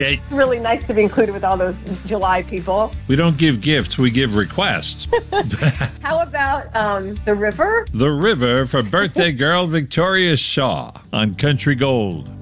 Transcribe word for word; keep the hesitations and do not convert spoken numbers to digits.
Hey, Really nice to be included with all those July people. we don't give gifts, we give requests. How about um, the river? The River for birthday girl Victoria Shaw on Country Gold.